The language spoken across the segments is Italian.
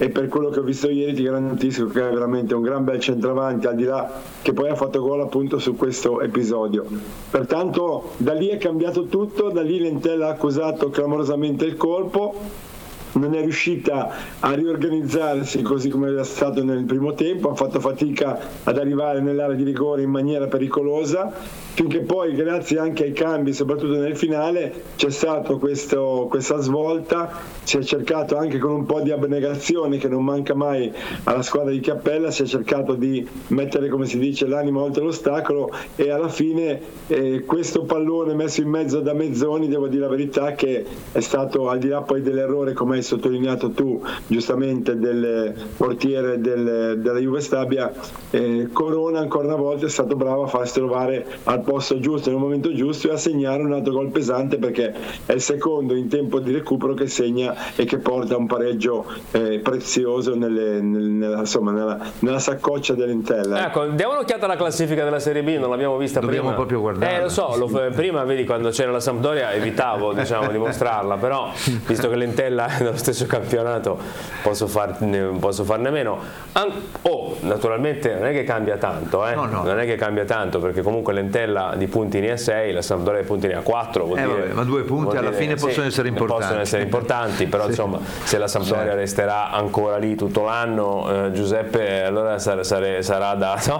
e per quello che ho visto ieri ti garantisco che è veramente un gran bel centravanti, al di là che poi ha fatto gol appunto su questo episodio. Pertanto da lì è cambiato tutto, da lì l'Entella ha accusato clamorosamente il colpo, non è riuscita a riorganizzarsi così come era stato nel primo tempo, ha fatto fatica ad arrivare nell'area di rigore in maniera pericolosa, finché poi grazie anche ai cambi, soprattutto nel finale, c'è stata questa svolta, si è cercato anche con un po' di abnegazione che non manca mai alla squadra di Chiappella, si è cercato di mettere, come si dice, l'anima oltre l'ostacolo, e alla fine questo pallone messo in mezzo da Mezzoni, devo dire la verità che è stato, al di là poi dell'errore come hai sottolineato tu giustamente del portiere della Juve Stabia, Corona ancora una volta è stato bravo a farsi trovare al posto giusto nel momento giusto e a segnare un altro gol pesante, perché è il secondo in tempo di recupero che segna e che porta un pareggio prezioso nella saccoccia dell'Entella. Ecco, diamo un'occhiata alla classifica della Serie B, non l'abbiamo vista Dobbiamo prima. proprio guardare. Lo so, prima vedi quando c'era la Sampdoria evitavo di mostrarla, però visto che l'Entella è nello stesso campionato posso farne meno. Naturalmente non è che cambia tanto, No. Non è che cambia tanto, perché comunque l'Entella di punti ne ha 6, la Sampdoria di punti ne ha 4, ma 2 punti alla fine possono essere importanti. Possono essere importanti, però insomma, se la Sampdoria resterà ancora lì tutto l'anno, Giuseppe, allora sarà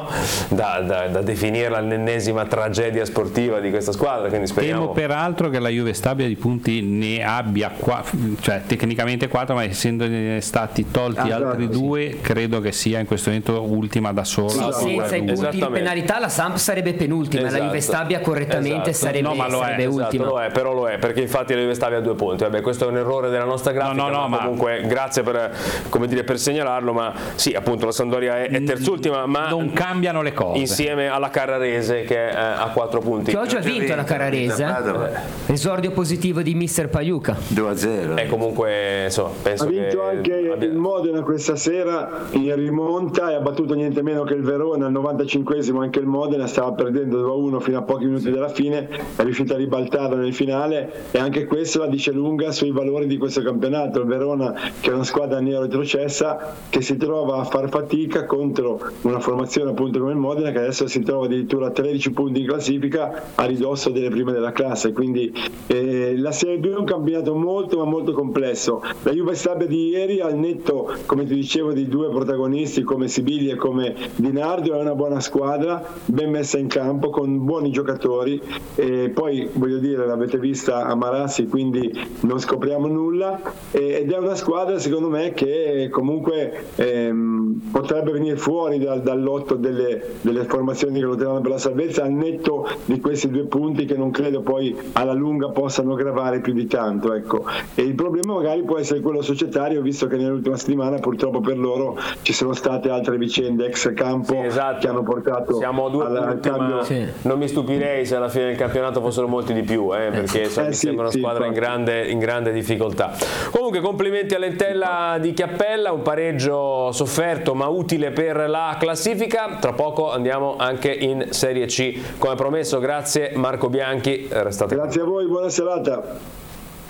da definirla l'ennesima tragedia sportiva di questa squadra, quindi speriamo. Temo peraltro che la Juve Stabia di punti ne abbia cioè tecnicamente 4, ma essendo stati tolti altri 2, credo che sia in questo momento ultima da sola. Senza i punti di penalità la Samp sarebbe penultima, la Juve Stabia correttamente sarebbe ultima. Però lo è, perché infatti la Juve Stabia ha 2 punti. Vabbè, questo è un errore della nostra grafica, ma comunque grazie per segnalarlo, ma sì, appunto la Sampdoria è terzultima, ma non cambiano le cose. Insieme alla Carrarese che ha 4 punti. Che oggi ha vinto la Carrarese. Esordio positivo di mister Pagliuca. 2-0. E comunque insomma, penso ha vinto anche il Modena questa sera in rimonta e ha battuto niente meno che il Verona al 95esimo. Anche il Modena stava perdendo 2-1 fino a pochi minuti dalla fine, è riuscito a ribaltarlo nel finale, e anche questo la dice lunga sui valori di questo campionato. Il Verona, che è una squadra nero retrocessa, che si trova a far fatica contro una formazione appunto come il Modena, che adesso si trova addirittura a 13 punti in classifica, a ridosso delle prime della classe. Quindi la Serie B è un campionato molto ma molto complesso. La Juve Stabia di ieri, al netto, come ti dicevo, di 2 protagonisti come Sibili e come Di Nardo, è una buona squadra, ben messa in campo, con buoni giocatori, e poi voglio dire, l'avete vista a Marassi, quindi non scopriamo nulla, ed è una squadra secondo me che comunque potrebbe venire fuori dal lotto delle formazioni che lotteranno per la salvezza, al netto di questi 2 punti che non credo poi alla lunga possano gravare più di tanto, ecco. E il problema magari può essere quello societario, visto che nell'ultima settimana purtroppo per loro ci sono state altre vicende ex campo che hanno portato al cambio. Non mi stupirei se alla fine del campionato fossero molti di più, perché mi sembra una squadra in grande difficoltà. Comunque complimenti all'Entella di Chiappella, un pareggio sofferto ma utile per la classifica. Tra poco andiamo anche in Serie C come promesso. Grazie Marco Bianchi, grazie a voi, buona serata.